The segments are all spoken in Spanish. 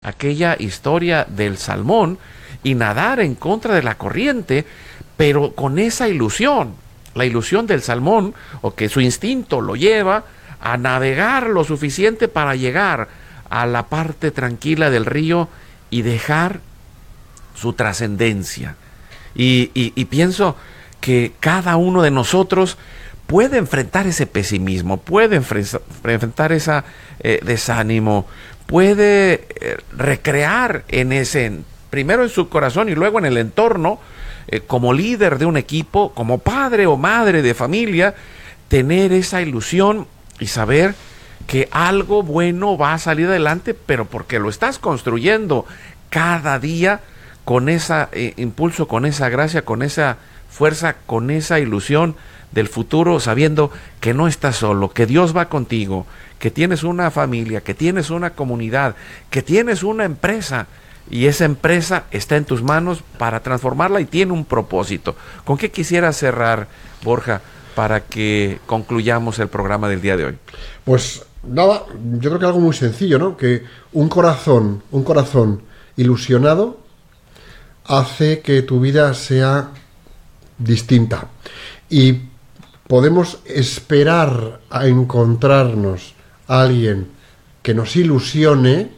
aquella historia del salmón y nadar en contra de la corriente, pero con esa ilusión, la ilusión del salmón, o que su instinto lo lleva a navegar lo suficiente para llegar a la parte tranquila del río y dejar su trascendencia. Y pienso que cada uno de nosotros puede enfrentar ese pesimismo, puede enfrentar ese desánimo, puede recrear en ese, primero en su corazón y luego en el entorno, como líder de un equipo, como padre o madre de familia, tener esa ilusión y saber que algo bueno va a salir adelante, pero porque lo estás construyendo cada día con ese impulso, con esa gracia, con esa fuerza, con esa ilusión del futuro, sabiendo que no estás solo, que Dios va contigo, que tienes una familia, que tienes una comunidad, que tienes una empresa, y esa empresa está en tus manos para transformarla y tiene un propósito. ¿Con qué quisiera cerrar, Borja, para que concluyamos el programa del día de hoy? Pues nada, yo creo que algo muy sencillo, ¿no? Que un corazón ilusionado hace que tu vida sea distinta. Y podemos esperar a encontrarnos a alguien que nos ilusione,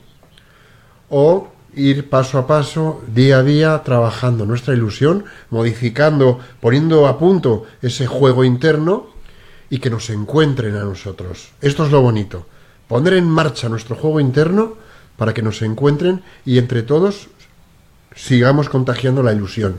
o ir paso a paso, día a día, trabajando nuestra ilusión, modificando, poniendo a punto ese juego interno, y que nos encuentren a nosotros. Esto es lo bonito, poner en marcha nuestro juego interno para que nos encuentren y entre todos sigamos contagiando la ilusión.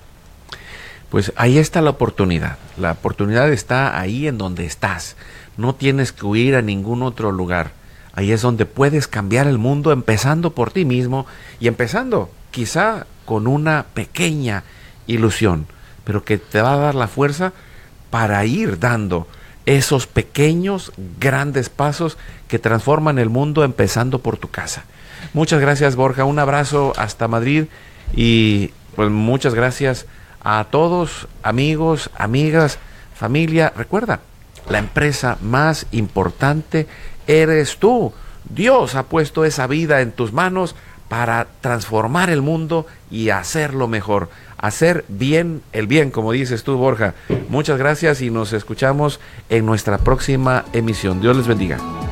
Pues ahí está la oportunidad está ahí en donde estás, no tienes que huir a ningún otro lugar. Ahí es donde puedes cambiar el mundo, empezando por ti mismo y empezando quizá con una pequeña ilusión, pero que te va a dar la fuerza para ir dando esos pequeños, grandes pasos que transforman el mundo, empezando por tu casa. Muchas gracias, Borja, un abrazo hasta Madrid y pues muchas gracias a todos, amigos, amigas, familia. Recuerda, la empresa más importante eres tú. Dios ha puesto esa vida en tus manos para transformar el mundo y hacerlo mejor, hacer bien el bien, como dices tú, Borja. Muchas gracias y nos escuchamos en nuestra próxima emisión. Dios les bendiga.